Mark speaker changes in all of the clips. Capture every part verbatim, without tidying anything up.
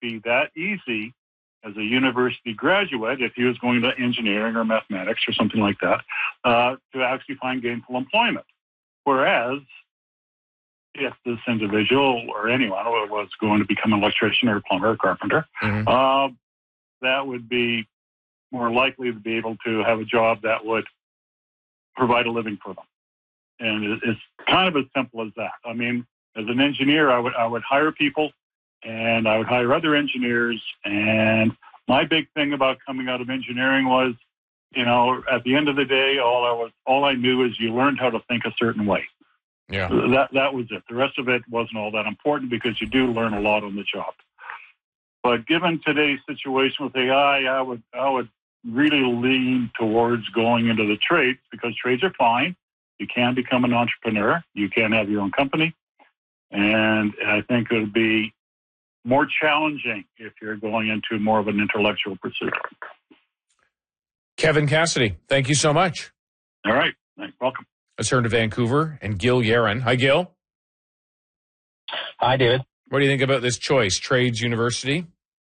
Speaker 1: be that easy as a university graduate, if he was going to engineering or mathematics or something like that, uh, to actually find gainful employment. Whereas if this individual or anyone was going to become an electrician or a plumber or carpenter, mm-hmm. uh, that would be more likely to be able to have a job that would provide a living for them. And it's kind of as simple as that. I mean, as an engineer, I would I would hire people, and I would hire other engineers. And my big thing about coming out of engineering was, you know, at the end of the day, all I was all I knew is you learned how to think a certain way.
Speaker 2: Yeah,
Speaker 1: that that was it. The rest of it wasn't all that important because you do learn a lot on the job. But given today's situation with A I, I would I would really lean towards going into the trades because trades are fine. You can become an entrepreneur. You can have your own company. And I think it would be more challenging if you're going into more of an intellectual pursuit.
Speaker 2: Kevin Cassidy, thank you so much.
Speaker 1: All right. Welcome.
Speaker 2: Let's turn to Vancouver and Gil Yaron. Hi, Gil.
Speaker 3: Hi, David.
Speaker 2: What do you think about this choice, Trades University?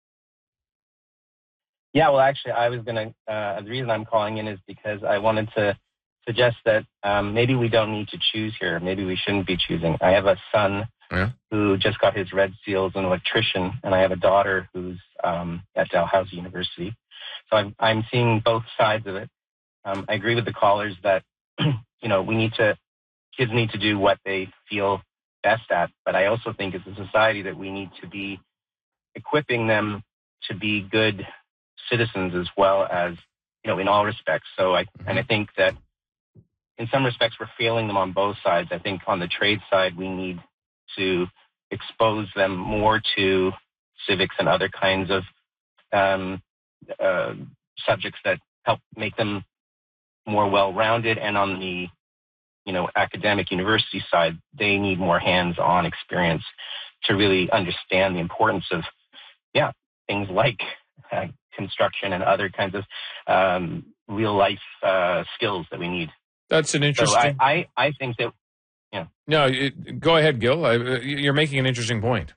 Speaker 3: Yeah, well, actually, I was going to, uh, the reason I'm calling in is because I wanted to suggest that um, maybe we don't need to choose here. Maybe we shouldn't be choosing. I have a son
Speaker 2: yeah.
Speaker 3: who just got his Red Seal as an electrician, and I have a daughter who's um, at Dalhousie University. So I'm, I'm seeing both sides of it. Um, I agree with the callers that, you know, we need to, kids need to do what they feel best at, but I also think as a society that we need to be equipping them to be good citizens as well as, you know, in all respects. So I, mm-hmm. and I think that in some respects we're failing them on both sides. I think on the trade side, we need to expose them more to civics and other kinds of um, uh, subjects that help make them more well-rounded. And on the, you know, academic university side, they need more hands-on experience to really understand the importance of, yeah, things like uh, construction and other kinds of um, real-life uh, skills that we need.
Speaker 2: That's an interesting...
Speaker 3: So I, I, I think that, yeah.
Speaker 2: No, it, go ahead, Gil. I, you're making an interesting point.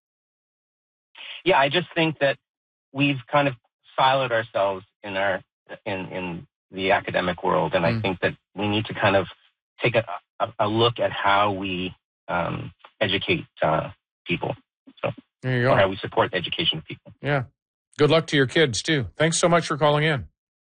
Speaker 3: Yeah, I just think that we've kind of siloed ourselves in our in, in the academic world, and mm. I think that we need to kind of take a, a, a look at how we um, educate uh, people. So,
Speaker 2: there you go.
Speaker 3: Or how we support the education of people.
Speaker 2: Yeah. Good luck to your kids, too. Thanks so much for calling in.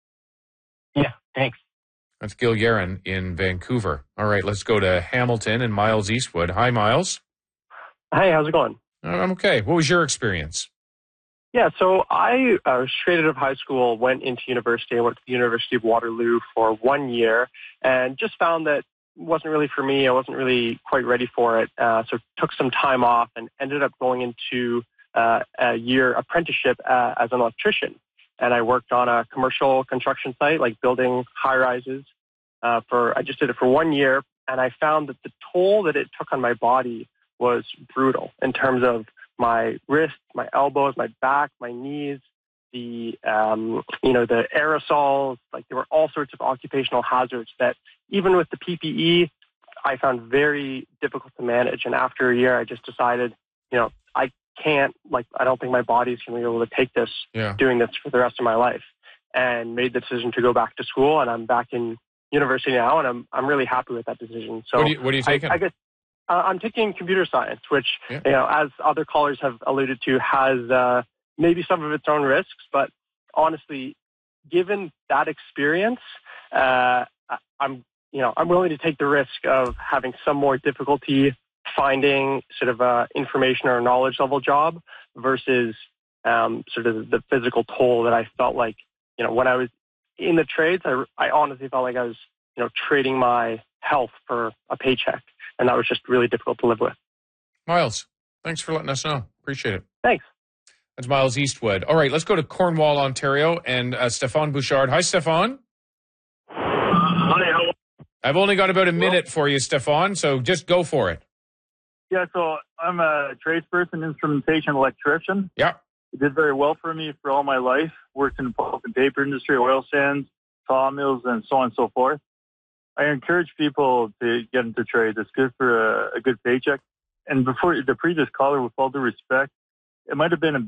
Speaker 3: Yeah, thanks.
Speaker 2: That's Gil Yaron in Vancouver. All right, let's go to Hamilton and Miles Eastwood. Hi, Miles.
Speaker 4: Hey, how's it going?
Speaker 2: I'm okay. What was your experience?
Speaker 4: Yeah, so I uh, straight out of high school, went into university. I went to the University of Waterloo for one year and just found that it wasn't really for me. I wasn't really quite ready for it. Uh, so took some time off and ended up going into uh, a year apprenticeship uh, as an electrician. And I worked on a commercial construction site, like building high-rises. Uh, for I just did it for one year, and I found that the toll that it took on my body was brutal in terms of my wrists, my elbows, my back, my knees, the um, you know the aerosols. Like there were all sorts of occupational hazards that even with the P P E, I found very difficult to manage. And after a year, I just decided, you know, I can't, like, I don't think my body's going to be able to take this,
Speaker 2: yeah.
Speaker 4: doing this for the rest of my life, and made the decision to go back to school. And I'm back in university now, and I'm I'm really happy with that decision. So
Speaker 2: what are you, what are you taking?
Speaker 4: I, I guess uh, I'm taking computer science, which,
Speaker 2: yeah.
Speaker 4: you know, as other callers have alluded to, has uh, maybe some of its own risks. But honestly, given that experience, uh, I'm you know I'm willing to take the risk of having some more difficulty finding sort of a information or a knowledge level job versus um, sort of the physical toll that I felt like, you know, when I was in the trades, I, I honestly felt like I was, you know, trading my health for a paycheck. And that was just really difficult to live with.
Speaker 2: Miles, thanks for letting us know. Appreciate it.
Speaker 4: Thanks.
Speaker 2: That's Miles Eastwood. All right, let's go to Cornwall, Ontario, and uh, Stefan Bouchard. Hi, Stefan.
Speaker 5: Hi, how
Speaker 2: I've only got about a minute for you, Stefan, so just go for it.
Speaker 5: Yeah, so I'm a tradesperson, instrumentation electrician.
Speaker 2: Yeah.
Speaker 5: It did very well for me for all my life. Worked in the pulp and paper industry, oil sands, sawmills, and so on and so forth. I encourage people to get into trade. It's good for a, a good paycheck. And before the previous caller, with all due respect, it might have been a